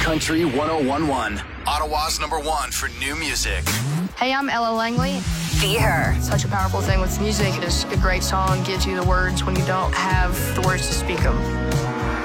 Country 1011, Ottawa's #1 for new music. Hey, I'm Ella Langley. Be Her. Such a powerful thing with music is a great song gives you the words when you don't have the words to speak them.